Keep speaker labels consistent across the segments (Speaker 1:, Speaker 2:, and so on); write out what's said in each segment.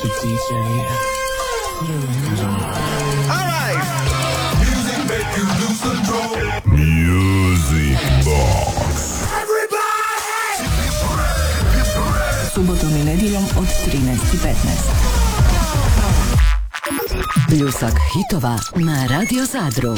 Speaker 1: the DJ.
Speaker 2: All right. Music make you lose control.
Speaker 3: Music Box.
Speaker 4: Subotom i nedjeljom od 13:15. Pljusak hitova na Radio Zadru.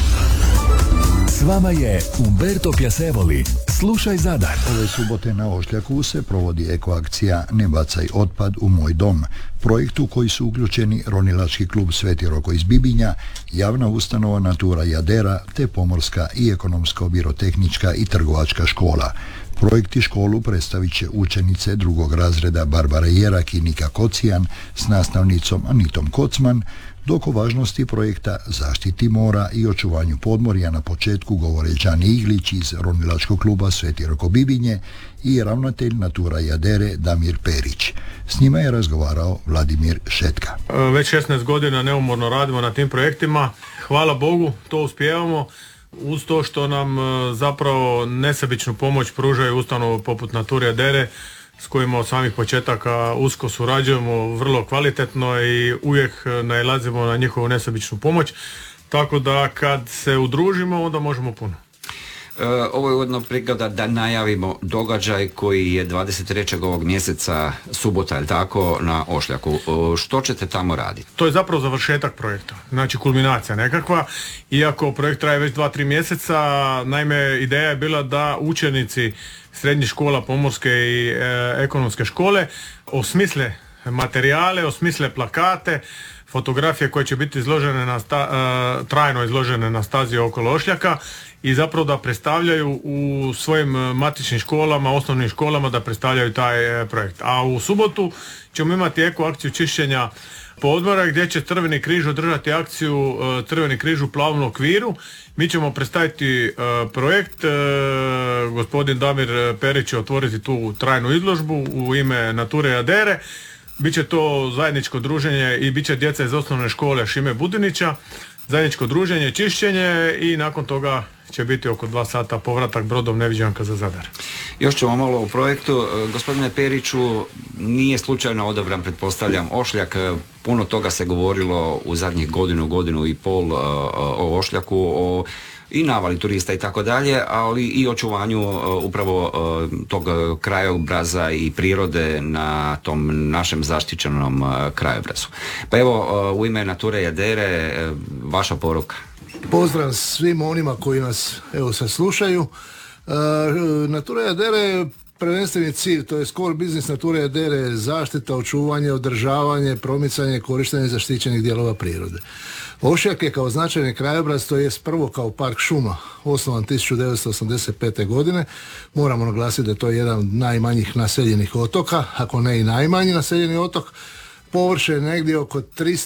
Speaker 3: S vama je Umberto Pjasevoli. Slušaj Zadar.
Speaker 5: Ove subote na Ošljaku se provodi ekoakcija Ne bacaj otpad u moj dom, projektu u koji su uključeni Ronilački klub Sveti Roko iz Bibinja, javna ustanova Natura Jadera te pomorska i ekonomsko-birotehnička i trgovačka škola. Projekt i školu predstavit će učenice drugog razreda Barbara Jerak i Nika Kocijan s nastavnicom Anitom Kocman, dok o važnosti projekta zaštiti mora i očuvanju podmorja na početku govore Đani Iglić iz Ronilačkog kluba Sveti Roko Bibinje i ravnatelj Natura Jadere Damir Perić. S njima je razgovarao Vladimir Šetka.
Speaker 6: Već 16 godina neumorno radimo na tim projektima. Hvala Bogu, to uspijevamo. Uz to što nam zapravo nesebičnu pomoć pružaju ustanove poput Nature Jadere, s kojima od samih početaka usko surađujemo vrlo kvalitetno i uvijek nailazimo na njihovu nesebičnu pomoć. Tako da kad se udružimo, onda možemo puno.
Speaker 7: Ovo je ujedno prigoda da najavimo događaj koji je 23. ovog mjeseca, subota, je li tako, na Ošljaku. Što ćete tamo raditi?
Speaker 6: To je zapravo završetak projekta, znači kulminacija nekakva. Iako projekt traje već 2-3 mjeseca, naime ideja je bila da učenici srednjih škola, pomorske i ekonomske škole osmisle materijale, osmisle plakate, fotografije koje će biti izložene trajno izložene na stazi okolo Ošljaka i zapravo da predstavljaju u svojim matičnim školama, osnovnim školama, da predstavljaju taj projekt. A u subotu ćemo imati eko akciju čišćenja podmora gdje će Crveni križ održati akciju Crveni križ u plavom okviru. Mi ćemo predstaviti projekt, gospodin Damir Perić će otvoriti tu trajnu izložbu u ime Nature Jadere. Biće to zajedničko druženje i bit će djeca iz osnovne škole Šime Budinića, zajedničko druženje, čišćenje i nakon toga će biti oko 2 sata povratak brodom Neviđanka za Zadar.
Speaker 7: Još ćemo malo o projektu. Gospodine Periću, nije slučajno odabran, pretpostavljam, Ošljak. Puno toga se govorilo u zadnjih godinu i pol o Ošljaku, o i navali turista i tako dalje, ali i očuvanju upravo tog krajobraza i prirode na tom našem zaštićenom krajobrazu. Pa evo, u ime Nature Jadere, vaša poruka.
Speaker 8: Pozdrav svim onima koji nas sad slušaju. Natura Jadere, prvenstveni cilj, to je core business Nature Jadere, zaštita, očuvanje, održavanje, promicanje, korištenje zaštićenih dijelova prirode. Ošljak je kao značajni krajobraz, to je prvo kao park šuma, osnovan 1985. godine. Moramo naglasiti da je to jedan od najmanjih naseljenih otoka, ako ne i najmanji naseljeni otok. Površine je negdje oko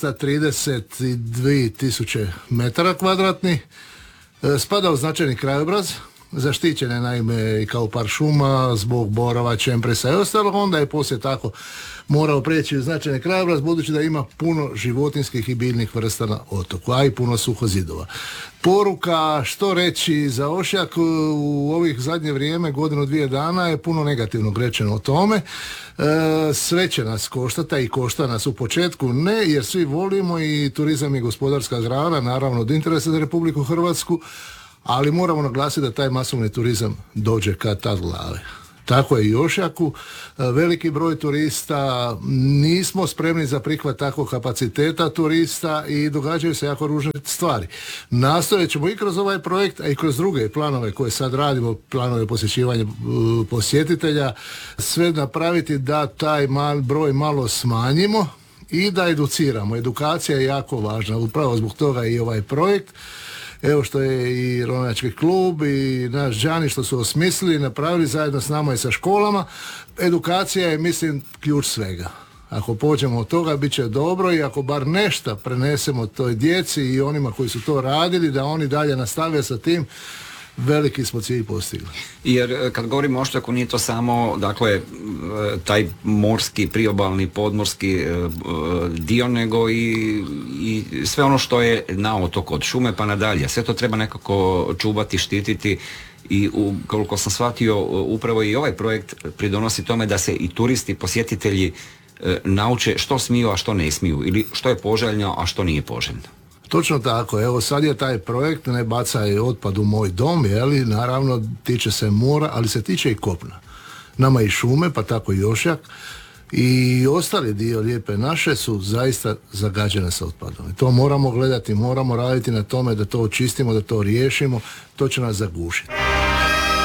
Speaker 8: 332.000 metara kvadratnih. Spada u značajni krajobraz, zaštićen je naime i kao park šuma zbog borova, čempresa i ostalog, onda je poslije tako morao prijeći u značajni krajobraz budući da ima puno životinjskih i biljnih vrsta na otoku, a i puno suhozidova. Poruka, što reći za Ošljak u ovih zadnje vrijeme, 1-2 dana je puno negativnog rečeno o tome. Sve će nas koštati i košta nas u početku, ne, jer svi volimo i turizam je gospodarska grana, naravno od interesa za Republiku Hrvatsku, ali moramo naglasiti da taj masovni turizam dođe kad tad glave. Tako je i Ošljaku, veliki broj turista, nismo spremni za prihvat takvog kapaciteta turista i događaju se jako ružne stvari. Nastojat ćemo i kroz ovaj projekt, a i kroz druge planove koje sad radimo, planove posjećivanja posjetitelja, sve napraviti da taj broj malo smanjimo i da educiramo. Edukacija je jako važna, upravo zbog toga i ovaj projekt. Evo što je i Ronilački klub i naš Đani što su osmislili, napravili zajedno s nama i sa školama. Edukacija je, mislim, ključ svega. Ako pođemo od toga, bit će dobro i ako bar nešto prenesemo toj djeci i onima koji su to radili, da oni dalje nastave sa tim, veliki smo cilj postigli.
Speaker 7: Jer kad govorimo o Ošljaku nije to samo, dakle, taj morski, priobalni, podmorski dio, nego i sve ono što je na otoku, od šume pa nadalje. Sve to treba nekako čuvati, štititi i koliko sam shvatio, upravo i ovaj projekt pridonosi tome da se i turisti, posjetitelji nauče što smiju, a što ne smiju, ili što je poželjno, a što nije poželjno.
Speaker 8: Točno tako, evo sad je taj projekt Ne bacaj otpad u moj dom, jeli, naravno tiče se mora, ali se tiče i kopna. Nama i šume, pa tako i Ošljak, i ostali dio Lijepe naše su zaista zagađene sa otpadom. I to moramo gledati, moramo raditi na tome da to očistimo, da to riješimo, to će nas zagušiti.